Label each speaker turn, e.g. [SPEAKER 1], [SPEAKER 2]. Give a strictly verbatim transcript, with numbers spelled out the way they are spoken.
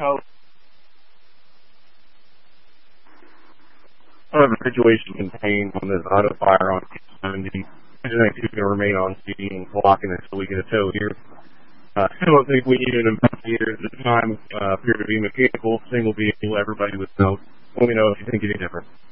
[SPEAKER 1] how of the situation contained on this auto fire on seventy. I think he's going to remain on scene and blocking it so we get a tow here. Uh, I don't think we need an investigator at the time. Uh, appear to be mechanical, single vehicle, everybody would know. Let me know if you think any different.